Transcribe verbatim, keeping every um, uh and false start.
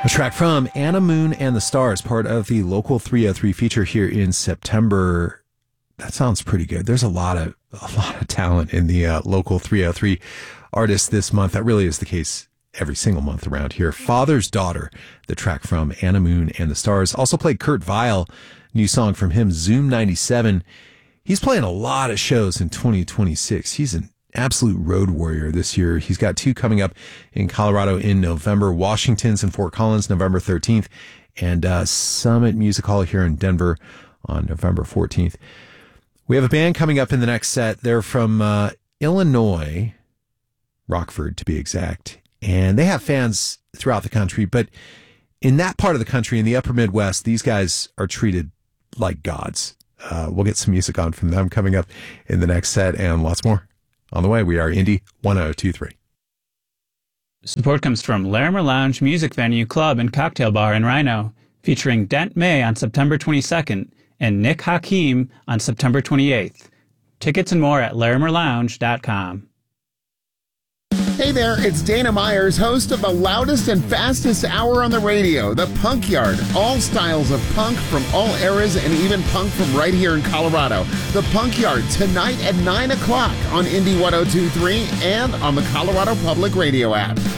A track from Anna Moon and the Stars, part of the Local three oh three feature here in September. That sounds pretty good. There's a lot of a lot of talent in the uh, Local three oh three artists this month. That really is the case every single month around here. Father's Daughter, the track from Anna Moon and the Stars. Also played Kurt Vile, new song from him, Zoom ninety-seven. He's playing a lot of shows in twenty twenty-six. He's an absolute road warrior this year. He's got two coming up in Colorado in November, Washington's in Fort Collins, November thirteenth, and uh, Summit Music Hall here in Denver on November fourteenth. We have a band coming up in the next set. They're from uh, Illinois, Rockford to be exact, and they have fans throughout the country, but in that part of the country, in the upper Midwest, these guys are treated like gods. Uh, we'll get some music on from them coming up in the next set and lots more. On the way, we are Indy one oh two three. Support comes from Larimer Lounge Music Venue, Club, and Cocktail Bar in Rhino, featuring Dent May on September twenty-second and Nick Hakim on September twenty-eighth. Tickets and more at larimer lounge dot com. Hey there, it's Dana Myers, host of the loudest and fastest hour on the radio, The Punk Yard. All styles of punk from all eras and even punk from right here in Colorado. The Punk Yard, tonight at nine o'clock on Indy one oh two three and on the Colorado Public Radio app.